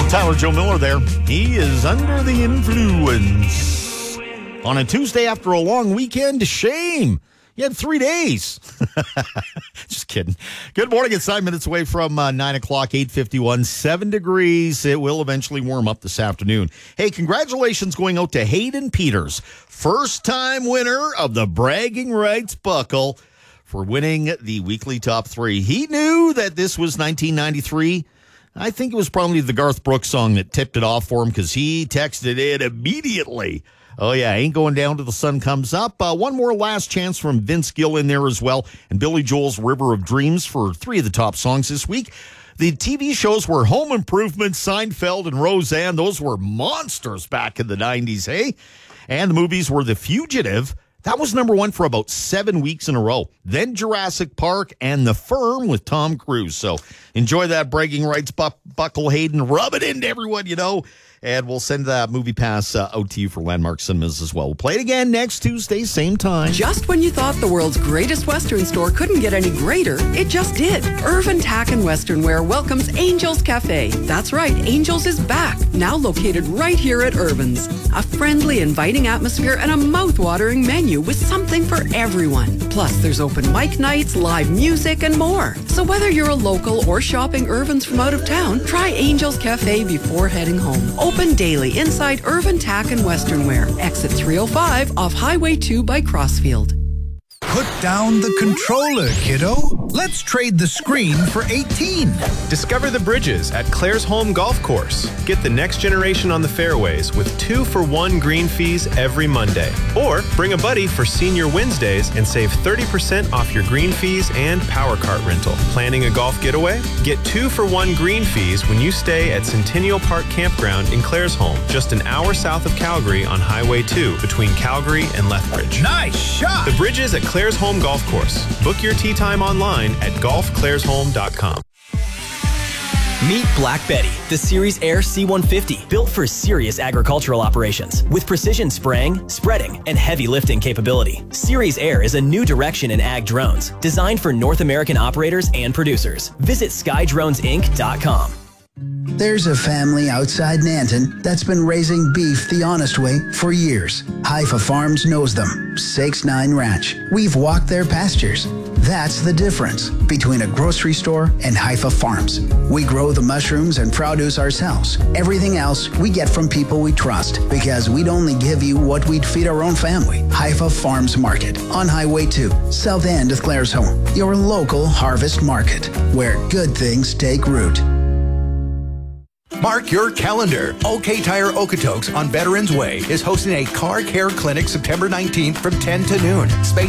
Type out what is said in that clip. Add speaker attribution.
Speaker 1: Tyler Joe Miller there. He is under the influence. On a Tuesday after a long weekend, shame. You had 3 days. Just kidding. Good morning. It's 9 minutes away from 9 o'clock, 8:51, 7 degrees. It will eventually warm up this afternoon. Hey, congratulations going out to Hayden Peters, first-time winner of the Bragging Rights Buckle for winning the weekly top three. He knew that this was 1993. I think it was probably the Garth Brooks song that tipped it off for him because he texted it immediately. Oh, yeah, ain't going down till the sun comes up. One more last chance from Vince Gill in there as well. And Billy Joel's River of Dreams for three of the top songs this week. The TV shows were Home Improvement, Seinfeld, and Roseanne. Those were monsters back in the 90s, hey? And the movies were The Fugitive. That was number one for about 7 weeks in a row. Then Jurassic Park and The Firm with Tom Cruise. So enjoy that Bragging Rights buckle, Hayden. Rub it into everyone, you know. And we'll send that movie pass out to you for Landmark Cinemas as well. We'll play it again next Tuesday, same time.
Speaker 2: Just when you thought the world's greatest Western store couldn't get any greater, it just did. Irvin Tack and Western Wear welcomes Angels Cafe. That's right, Angels is back, now located right here at Irvin's. A friendly, inviting atmosphere and a mouth-watering menu with something for everyone. Plus, there's open mic nights, live music, and more. So whether you're a local or shopping Irvin's from out of town, try Angels Cafe before heading home. Open daily inside Irvin Tack and Western Wear. Exit 305 off Highway 2 by Crossfield.
Speaker 3: Put down the controller, kiddo. Let's trade the screen for 18.
Speaker 4: Discover the bridges at Claire's Home Golf Course. Get the next generation on the fairways with 2-for-1 green fees every Monday. Or bring a buddy for Senior Wednesdays and save 30% off your green fees and power cart rental. Planning a golf getaway? Get 2-for-1 green fees when you stay at Centennial Park Campground in Claire's Home, just an hour south of Calgary on Highway 2 between Calgary and Lethbridge.
Speaker 3: Nice shot!
Speaker 4: The bridges at Claire's Home Golf Course. Book your tee time online at golfclairshome.com.
Speaker 5: Meet Black Betty, the Series Air C-150, built for serious agricultural operations. With precision spraying, spreading, and heavy lifting capability. Series Air is a new direction in ag drones, designed for North American operators and producers. Visit skydronesinc.com.
Speaker 6: There's a family outside Nanton that's been raising beef the honest way for years. Haifa Farms knows them. 6-9 Ranch. We've walked their pastures. That's the difference between a grocery store and Haifa Farms. We grow the mushrooms and produce ourselves. Everything else we get from people we trust because we'd only give you what we'd feed our own family. Haifa Farms Market on Highway 2, south end of Claire's Home. Your local harvest market where good things take root.
Speaker 3: Mark your calendar. OK Tire Okotoks on Veterans Way is hosting a car care clinic September 19th from 10 to noon. Space